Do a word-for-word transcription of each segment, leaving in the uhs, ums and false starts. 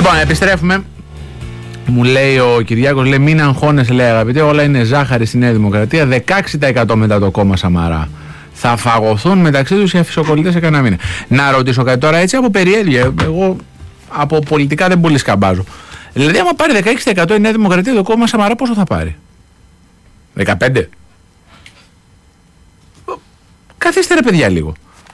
Λοιπόν, επιστρέφουμε. Μου λέει ο Κυριάκος, λέει μην αγχώνεσαι, λέει αγαπητέ, όλα είναι ζάχαρη στη Νέα Δημοκρατία. δεκαέξι τοις εκατό μετά το κόμμα Σαμαρά. Θα φαγωθούν μεταξύ τους οι αφισοκολλητές σε κανένα μήνα. Να ρωτήσω κάτι τώρα έτσι από περιέργεια. Εγώ από πολιτικά δεν πολύ σκαμπάζω. Δηλαδή, άμα πάρει δεκαέξι τοις εκατό η Νέα Δημοκρατία, το κόμμα Σαμαρά πόσο θα πάρει? δεκαπέντε τοις εκατό. Καθίστε ρε παιδιά λίγο.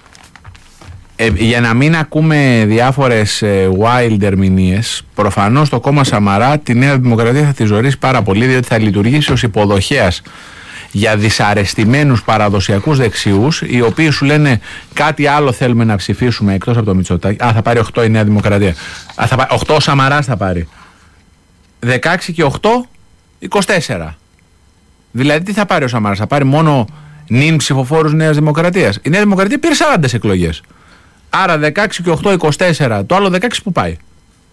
Ε, για να μην ακούμε διάφορες ε, wild ερμηνείες, προφανώς το κόμμα Σαμαρά τη Νέα Δημοκρατία θα τη ζωρίσει πάρα πολύ, διότι θα λειτουργήσει ως υποδοχέας για δυσαρεστημένους παραδοσιακούς δεξιούς, οι οποίοι σου λένε κάτι άλλο θέλουμε να ψηφίσουμε εκτός από το Μητσοτάκη. Α, θα πάρει οκτώ η Νέα Δημοκρατία. Α, θα πάρει, οκτώ ο Σαμαράς θα πάρει. δεκαέξι και οκτώ, είκοσι τέσσερα. Δηλαδή τι θα πάρει ο Σαμαράς? Θα πάρει μόνο νυν ψηφοφόρους Νέας Δημοκρατίας. Η Νέα Δημοκρατία πήρε σαράντα εκλογές. Άρα δεκαέξι και οκτώ, είκοσι τέσσερα. Το άλλο δεκαέξι που πάει?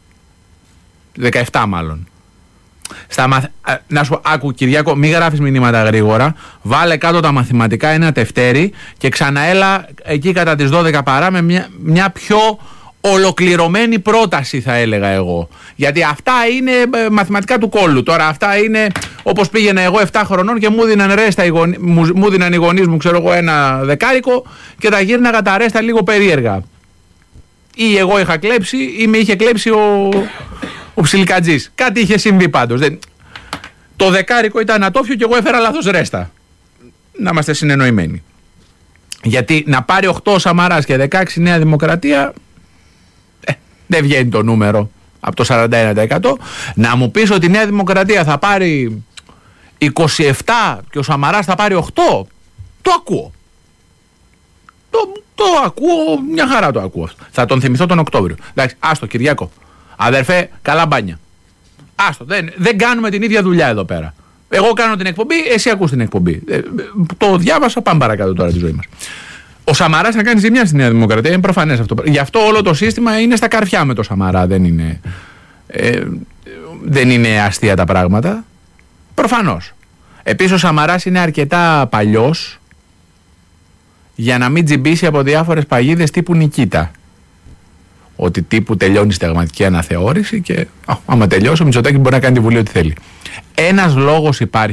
δεκαεπτά μάλλον. Στα μαθ... Να σου πω, άκου Κυριάκο, μη γράφεις μηνύματα γρήγορα. Βάλε κάτω τα μαθηματικά, ένα τευτέρι και ξαναέλα εκεί κατά τις δώδεκα παρά με μια, μια πιο ολοκληρωμένη πρόταση, θα έλεγα εγώ. Γιατί αυτά είναι μαθηματικά του κόλλου. Τώρα αυτά είναι όπως πήγαινα εγώ επτά χρονών και μου δίναν ρέστα οι γονείς μου, μου, δίναν οι γονείς μου, ξέρω εγώ, ένα δεκάρικο και τα γύρναγα τα ρέστα λίγο περίεργα. Ή εγώ είχα κλέψει ή με είχε κλέψει ο, ο Ψιλικατζής. Κάτι είχε συμβεί πάντως. Δεν... Το δεκάρικο ήταν ατόφιο και εγώ έφερα λάθος ρέστα. Να είμαστε συνεννοημένοι. Γιατί να πάρει οκτώ Σαμαράς και δεκαέξι Νέα Δημοκρατία, ε, δεν βγαίνει το νούμερο από το σαράντα ένα τοις εκατό. Να μου πεις ότι η Νέα Δημοκρατία θα πάρει είκοσι επτά και ο Σαμαράς θα πάρει οκτώ, το ακούω. Το, το ακούω, μια χαρά το ακούω. Θα τον θυμηθώ τον Οκτώβριο. Εντάξει, άστο Κυριάκο. Αδερφέ, καλά μπάνια. Άστο, δεν, δεν κάνουμε την ίδια δουλειά εδώ πέρα. Εγώ κάνω την εκπομπή, εσύ ακούς την εκπομπή. Ε, το διάβασα, πάμε παρακάτω τώρα τη ζωή μας. Ο Σαμαράς θα κάνει ζημιά στη Νέα Δημοκρατία, είναι προφανές αυτό. Γι' αυτό όλο το σύστημα είναι στα καρφιά με το Σαμαρά. Δεν είναι, ε, δεν είναι αστεία τα πράγματα. Προφανώς. Επίσης ο Σαμαράς είναι αρκετά παλιός για να μην τζιμπήσει από διάφορες παγίδες τύπου Νικίτα. Ότι τύπου τελειώνει η συνταγματική αναθεώρηση και α, άμα τελειώσει ο Μητσοτάκης μπορεί να κάνει τη Βουλή ό,τι θέλει. Ένας λόγος υπάρχει